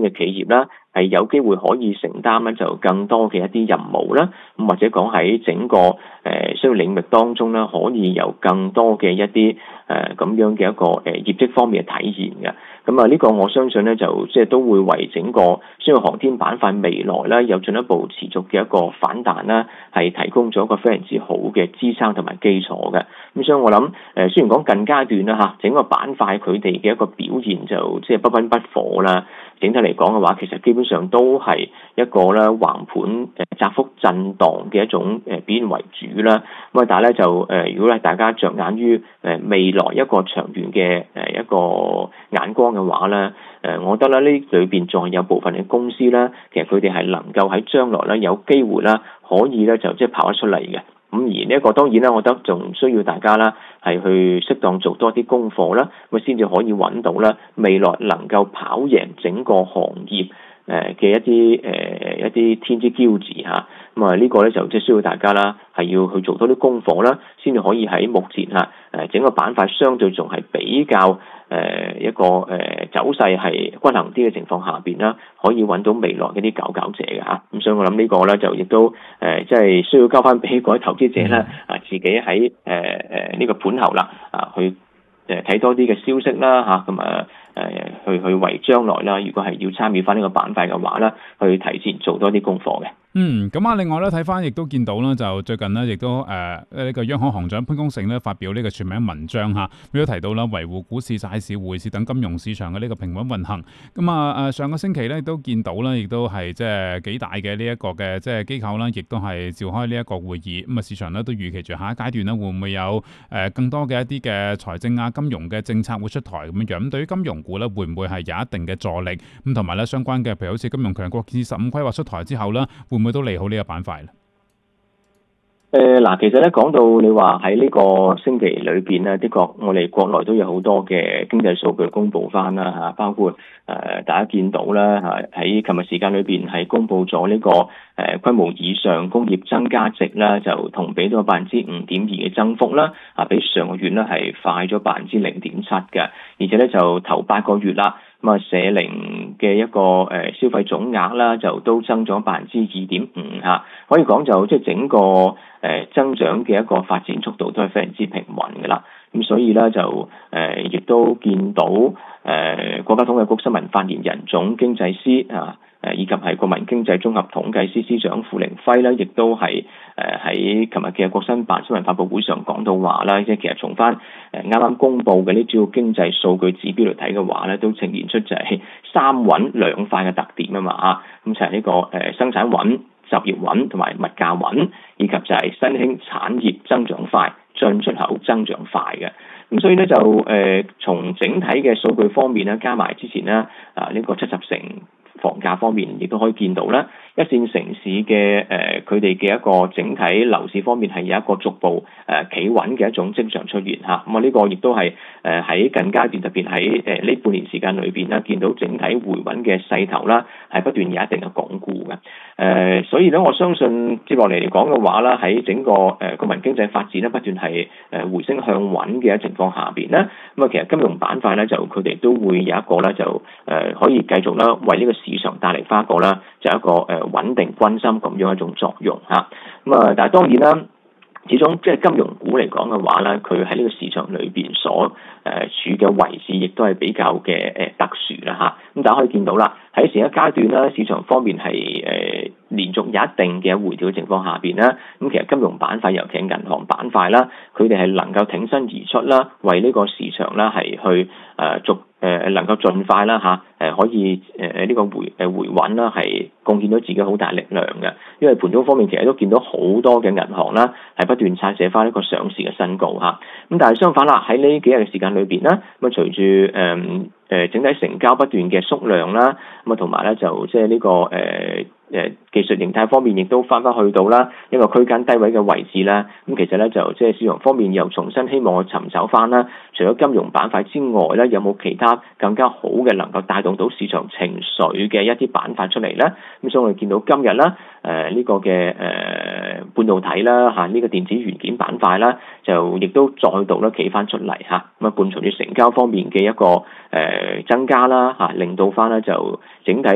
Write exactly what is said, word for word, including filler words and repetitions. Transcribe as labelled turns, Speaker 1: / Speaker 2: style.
Speaker 1: 嘅企業啦，係有機會可以承擔咧就更多嘅一啲任務啦，咁或者講喺整個誒、呃、商業領域當中咧，可以有更多嘅一啲誒咁樣嘅一個誒、呃、業績方面嘅體現嘅。咁啊，呢個我相信咧就即係都會為整個商業航天板塊未來咧有進一步持續嘅一個反彈啦，係提供咗一個非常之好嘅支撐同埋基礎嘅。咁所以我諗誒，雖然講近階段啦嚇，整個板塊佢哋嘅一個表現就即係不溫不火啦。整體嚟講嘅話，其實基本上都係一個咧橫盤誒窄幅震盪嘅一種誒表現為主啦。咁啊，但係咧就誒，如果咧大家着眼於誒未來一個長遠嘅誒一個眼光嘅話咧，誒，我覺得咧呢裏邊仲有部分嘅公司咧，其實佢哋係能夠喺將來咧有機會啦，可以咧就即係跑得出嚟嘅。咁而呢一個當然啦，我覺得仲需要大家啦係去適當做多啲功課啦，咁先至可以揾到啦未來能夠跑贏整個行業誒嘅一啲誒一啲天之驕子嚇。咁啊呢個咧就即係需要大家啦係要去做多啲功課啦，先至可以喺目前嚇誒整個板塊相對仲係比較誒一個誒走勢係均衡啲嘅情況下邊啦，可以揾到未來嗰啲佼佼者嘅嚇。咁所以我諗呢個咧就亦都誒即係需要交翻俾各位投資者咧啊自己喺誒誒呢個盤後啦啊去誒睇多啲嘅消息啦嚇，咁啊誒去去為將來啦，如果係要參與翻呢個板塊嘅話咧，去提前做多啲功課嘅。
Speaker 2: 嗯，咁啊，另外咧睇翻亦都見到啦，就最近呢，亦都誒呢、呃這個央行行長潘功勝咧發表呢個全名文章嚇，亦都提到啦維護股市、債市、匯市等金融市場嘅呢個平穩運行。咁啊誒上個星期咧亦都見到啦，亦都係即係幾大嘅呢一個嘅即係機構啦，亦都係召開呢一個會議。咁啊市場咧都預期住下一階段咧會唔會有誒更多嘅一啲嘅財政啊、金融嘅政策會出台咁樣樣。咁對於金融股咧會唔會係有一定嘅助力？咁同埋咧相關嘅譬如好似金融強國建設十五規劃出台之後咧，會唔會都利好呢個板塊咧？
Speaker 1: 誒嗱，其實咧講到你話喺呢個星期裏邊咧，的確我哋國內都有好多嘅經濟數據公布翻啦嚇，包括誒、呃、大家見到啦嚇，喺琴日時間裏邊係公布咗呢個誒規模以上工業增加值啦，就同比到百分之五點二嘅增幅啦，啊比上個月咧係快咗百分之零點七嘅，而且咧就頭八個月啦。咁啊，社零嘅一個誒消費總額啦，就都增咗百分之二點五嚇，可以講就即係整個誒增長嘅一個發展速度都係非常之平穩嘅啦。咁所以咧就誒亦都見到誒國家統計局新聞發言人總經濟師啊。誒以及係國民經濟綜合統計司司長傅凌輝咧，亦都係誒喺琴日嘅國新辦新聞發佈會上講到話啦，即係其實從翻誒啱啱公布嘅呢主要經濟數據指標嚟睇嘅話咧，都呈現出就係三穩兩快嘅特點啊嘛，咁就係呢個誒生產穩、就業穩同埋物價穩，以及就係新興產業增長快、進出口增長快嘅。咁所以咧就誒從整體嘅數據方面咧，加埋之前咧啊呢個七十成房價方面，亦都可以見到啦，一線城市嘅誒佢哋嘅一個整體樓市方面係有一個逐步誒企穩嘅一種跡象出現嚇。咁啊呢個亦都係誒喺近階段，特別喺誒呢半年時間裏邊啦，見到整體回穩嘅勢頭啦，係不斷有一定嘅鞏固嘅。誒所以咧，我相信接落嚟嚟講嘅話啦，喺整個誒國民經濟發展咧不斷係誒回升向穩嘅情況下邊咧，咁啊其實金融板塊咧就佢哋都會有一個咧就誒可以繼續啦為呢個市場帶嚟翻一個啦就一個誒穩定軍心咁樣一種作用嚇。咁啊但係當然啦，始終即係金融股嚟講嘅話咧，佢喺呢個市場裏邊所誒處嘅位置亦都係比較嘅誒特殊啦嚇。咁大家可以見到啦，喺前一階段啦，市場方面係誒連續有一定嘅回調嘅情況下邊啦，咁其實金融板塊尤其係銀行板塊啦，佢哋係能夠挺身而出啦，為呢個市場啦係去誒逐誒能夠盡快啦嚇誒可以誒呢個回誒回穩啦，係貢獻到自己好大力量嘅。因為盤中方面其實都見到好多嘅銀行啦係不斷拆寫翻一個上市嘅新高嚇。咁但係相反啦，喺呢幾日嘅時間裏邊啦，咁啊隨住誒誒整體成交不斷嘅縮量啦，咁啊同埋咧就即係呢個誒誒技術形態方面亦都翻返去到啦一個區間低位嘅位置啦。咁其實咧就即係市場方面又重新希望去尋找翻啦，除咗金融板塊之外咧，有冇其他更加好嘅能夠帶動到市場情緒嘅一啲板塊出嚟咧？咁所以我哋見到今日啦，誒、呃、呢、這個嘅誒、呃、半導體啦嚇，呢、這個電子元件板塊啦，就亦都再度咧企翻出嚟嚇。咁啊伴隨住成交方面嘅一個誒、呃、增加啦嚇，令到翻咧就整體